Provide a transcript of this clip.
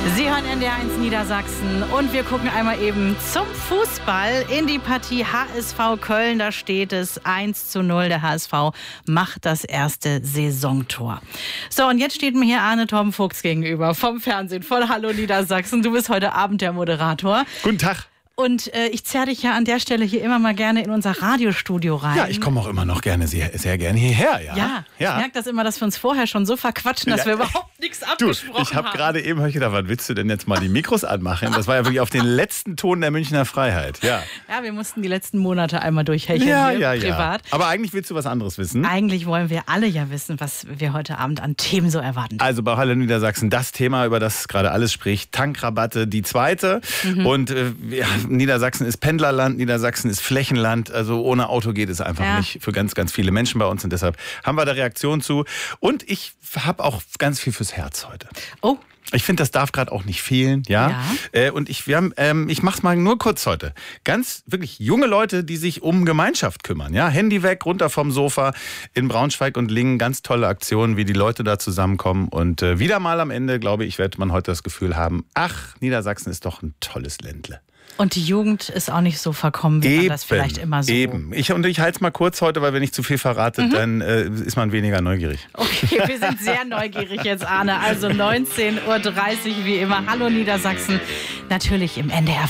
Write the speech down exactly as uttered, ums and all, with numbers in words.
Sie hören N D R eins Niedersachsen und wir gucken einmal eben zum Fußball in die Partie H S V Köln. Da steht es eins zu null. Der H S V macht das erste Saisontor. So, und jetzt steht mir hier Arne Torben Fuchs gegenüber vom Fernsehen voll Hallo Niedersachsen. Du bist heute Abend der Moderator. Guten Tag. Und äh, ich zerre dich ja an der Stelle hier immer mal gerne in unser Radiostudio rein. Ja, ich komme auch immer noch gerne, sehr, sehr gerne hierher. Ja, ja, ja. Ich merke das immer, dass wir uns vorher schon so verquatschen, dass ja. wir überhaupt nichts abgesprochen du, ich hab haben. gerade eben hab ich gedacht, wann willst du denn jetzt mal die Mikros anmachen? Das war ja wirklich auf den letzten Ton der Münchner Freiheit. Ja, ja, wir mussten die letzten Monate einmal durchhecheln ja, hier, ja, privat. Ja. Aber eigentlich willst du was anderes wissen? Eigentlich wollen wir alle ja wissen, was wir heute Abend an Themen so erwarten. Also bei Hallo Niedersachsen, das Thema, über das gerade alles spricht, Tankrabatte, die zweite. Mhm. Und äh, ja, Niedersachsen ist Pendlerland, Niedersachsen ist Flächenland. Also ohne Auto geht es einfach ja. nicht für ganz, ganz viele Menschen bei uns. Und deshalb haben wir da Reaktion zu. Und ich habe auch ganz viel fürs Herz heute. Oh. Ich finde, das darf gerade auch nicht fehlen, ja. ja. Äh, und ich, wir haben, ähm, ich mach's mal nur kurz heute. Ganz wirklich junge Leute, die sich um Gemeinschaft kümmern, ja. Handy weg, runter vom Sofa in Braunschweig und Lingen. Ganz tolle Aktionen, wie die Leute da zusammenkommen. Und äh, wieder mal am Ende, glaube ich, wird man heute das Gefühl haben, ach, Niedersachsen ist doch ein tolles Ländle. Und die Jugend ist auch nicht so verkommen, wie eben, man das vielleicht immer so... Eben. Ich, und ich halte es mal kurz heute, weil wenn ich zu viel verrate, mhm. dann äh, ist man weniger neugierig. Okay, wir sind sehr neugierig jetzt, Arne. Also neunzehn Uhr dreißig wie immer. Hallo Niedersachsen. Natürlich im N D R